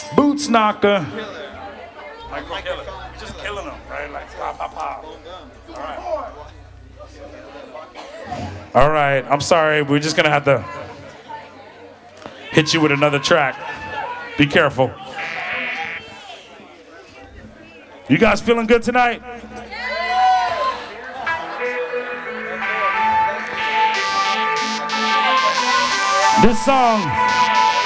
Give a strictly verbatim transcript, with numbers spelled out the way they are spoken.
Boots knocker. Micro killer. Just killing them, right? Like pop, pop, pop. All right. All right. I'm sorry. We're just gonna have to hit you with another track. Be careful. You guys feeling good tonight? This song